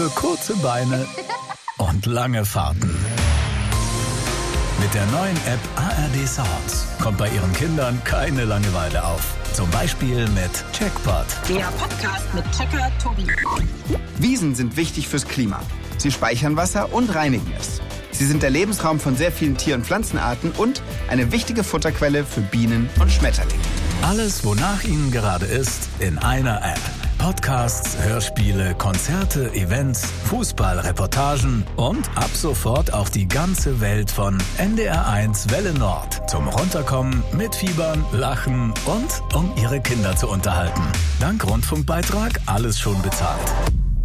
Kurze Beine und lange Fahrten. Mit der neuen App ARD Sounds kommt bei Ihren Kindern keine Langeweile auf. Zum Beispiel mit Checkpot. Der Podcast mit Checker Tobi. Wiesen sind wichtig fürs Klima. Sie speichern Wasser und reinigen es. Sie sind der Lebensraum von sehr vielen Tier- und Pflanzenarten und eine wichtige Futterquelle für Bienen und Schmetterlinge. Alles, wonach Ihnen gerade ist, in einer App. Podcasts, Hörspiele, Konzerte, Events, Fußball-Reportagen und ab sofort auch die ganze Welt von NDR1 Welle Nord. Zum Runterkommen, mitfiebern, lachen und um Ihre Kinder zu unterhalten. Dank Rundfunkbeitrag alles schon bezahlt.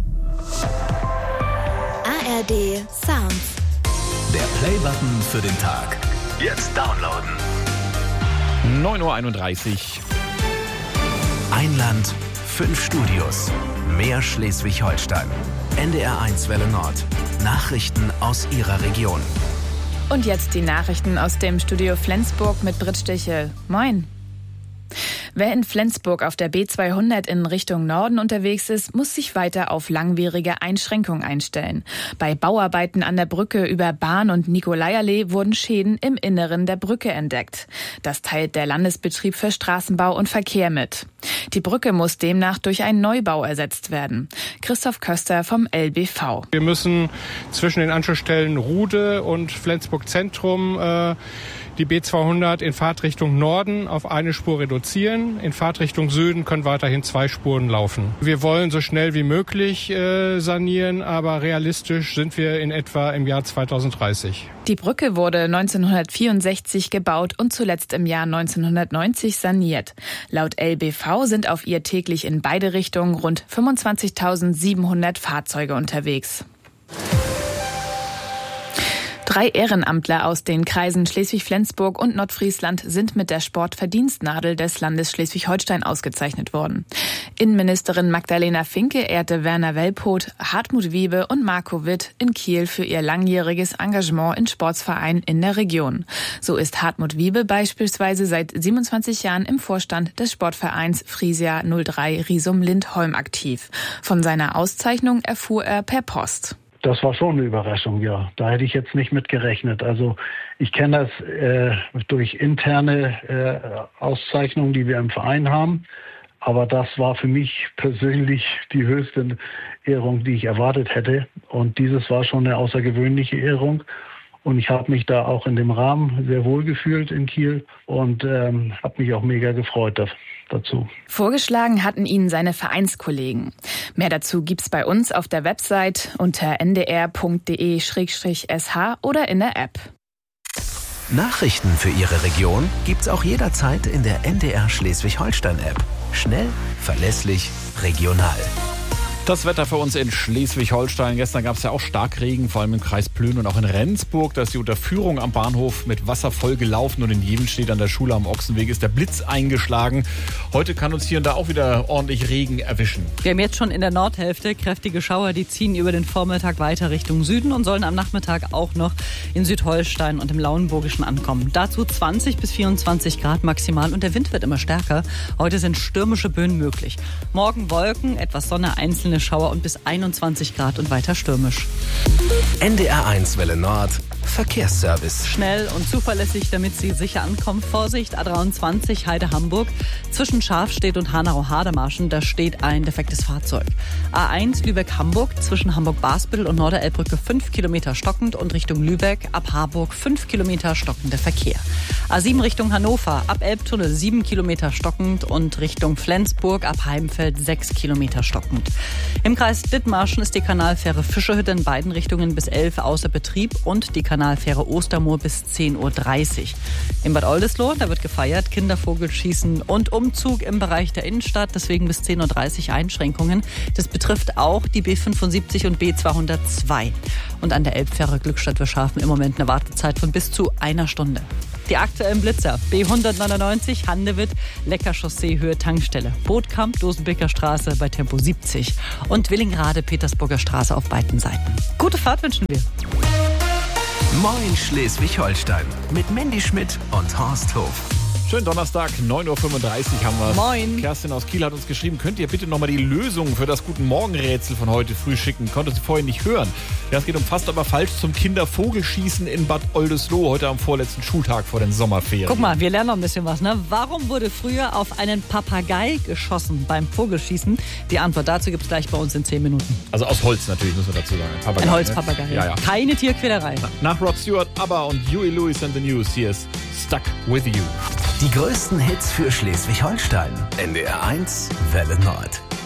ARD Sounds. Der Playbutton für den Tag. Jetzt downloaden. 9:31 Uhr. Ein Land, 5 Studios. Mehr Schleswig-Holstein. NDR1 Welle Nord. Nachrichten aus Ihrer Region. Und jetzt die Nachrichten aus dem Studio Flensburg mit Britt Stichel. Moin. Wer in Flensburg auf der B200 in Richtung Norden unterwegs ist, muss sich weiter auf langwierige Einschränkungen einstellen. Bei Bauarbeiten an der Brücke über Bahn- und Nikolaierlee wurden Schäden im Inneren der Brücke entdeckt. Das teilt der Landesbetrieb für Straßenbau und Verkehr mit. Die Brücke muss demnach durch einen Neubau ersetzt werden. Christoph Köster vom LBV. Wir müssen zwischen den Anschlussstellen Rude und Flensburg Zentrum die B200 in Fahrtrichtung Norden auf eine Spur reduzieren. In Fahrtrichtung Süden können weiterhin 2 Spuren laufen. Wir wollen so schnell wie möglich sanieren, aber realistisch sind wir in etwa im Jahr 2030. Die Brücke wurde 1964 gebaut und zuletzt im Jahr 1990 saniert. Laut LBV sind auf ihr täglich in beide Richtungen rund 25.700 Fahrzeuge unterwegs. 3 Ehrenamtler aus den Kreisen Schleswig-Flensburg und Nordfriesland sind mit der Sportverdienstnadel des Landes Schleswig-Holstein ausgezeichnet worden. Innenministerin Magdalena Finke ehrte Werner Welpoth, Hartmut Wiebe und Marco Witt in Kiel für ihr langjähriges Engagement in Sportsvereinen in der Region. So ist Hartmut Wiebe beispielsweise seit 27 Jahren im Vorstand des Sportvereins Frisia 03 Riesum Lindholm aktiv. Von seiner Auszeichnung erfuhr er per Post. Das war schon eine Überraschung, ja. Da hätte ich jetzt nicht mit gerechnet. Also ich kenne das durch interne Auszeichnungen, die wir im Verein haben. Aber das war für mich persönlich die höchste Ehrung, die ich erwartet hätte. Und dieses war schon eine außergewöhnliche Ehrung. Und ich habe mich da auch in dem Rahmen sehr wohl gefühlt in Kiel und habe mich auch mega gefreut dazu. Vorgeschlagen hatten ihn seine Vereinskollegen. Mehr dazu gibt's bei uns auf der Website unter ndr.de/sh oder in der App. Nachrichten für Ihre Region gibt's auch jederzeit in der NDR Schleswig-Holstein-App. Schnell, verlässlich, regional. Das Wetter für uns in Schleswig-Holstein. Gestern gab es ja auch Starkregen, vor allem im Kreis Plön und auch in Rendsburg. Da ist die Unterführung am Bahnhof mit Wasser voll gelaufen und in Jevenstedt an der Schule am Ochsenweg ist der Blitz eingeschlagen. Heute kann uns hier und da auch wieder ordentlich Regen erwischen. Wir haben jetzt schon in der Nordhälfte kräftige Schauer, die ziehen über den Vormittag weiter Richtung Süden und sollen am Nachmittag auch noch in Südholstein und im Lauenburgischen ankommen. Dazu 20 bis 24 Grad maximal und der Wind wird immer stärker. Heute sind stürmische Böen möglich. Morgen Wolken, etwas Sonne, einzelne Schauer und bis 21 Grad und weiter stürmisch. NDR1 Welle Nord. Verkehrsservice. Schnell und zuverlässig, damit Sie sicher ankommen. Vorsicht, A23 Heide-Hamburg. Zwischen Schafstedt und Hanau-Hadermarschen, da steht ein defektes Fahrzeug. A1 Lübeck-Hamburg, zwischen Hamburg-Basbüttel und Norderelbbrücke 5 Kilometer stockend und Richtung Lübeck ab Harburg 5 Kilometer stockender Verkehr. A7 Richtung Hannover, ab Elbtunnel 7 Kilometer stockend und Richtung Flensburg ab Heimfeld 6 Kilometer stockend. Im Kreis Dithmarschen ist die Kanalfähre Fischerhütte in beiden Richtungen bis 11 außer Betrieb und die Kanalfähre Ostermoor bis 10.30 Uhr. In Bad Oldesloe, da wird gefeiert, Kindervogelschießen und Umzug im Bereich der Innenstadt, deswegen bis 10.30 Uhr Einschränkungen. Das betrifft auch die B75 und B202. Und an der Elbfähre Glückstadt-Wirschhafen im Moment eine Wartezeit von bis zu 1 Stunde. Die aktuellen Blitzer: B199 Handewitt, Lecker-Chaussee, Höhe Tankstelle. Bootkamp, Dosenbeker Straße bei Tempo 70. Und Willingrade, Petersburger Straße auf beiden Seiten. Gute Fahrt wünschen wir. Moin Schleswig-Holstein mit Mandy Schmidt und Horst Hof. Schönen Donnerstag, 9.35 Uhr haben wir. Moin. Kerstin aus Kiel hat uns geschrieben, könnt ihr bitte nochmal die Lösung für das Guten-Morgen-Rätsel von heute früh schicken? Konnte sie vorhin nicht hören. Ja, es geht um fast aber falsch zum Kindervogelschießen in Bad Oldesloe, heute am vorletzten Schultag vor den Sommerferien. Guck mal, wir lernen noch ein bisschen was, ne? Warum wurde früher auf einen Papagei geschossen beim Vogelschießen? Die Antwort dazu gibt es gleich bei uns in 10 Minuten. Also aus Holz natürlich, müssen wir dazu sagen. Papagei, Ein Holzpapagei. Ne? Ja. Keine Tierquälerei. Nach Rod Stewart, ABBA und Huey Lewis and the News, hier ist Stuck With You. Die größten Hits für Schleswig-Holstein. NDR 1, Welle Nord.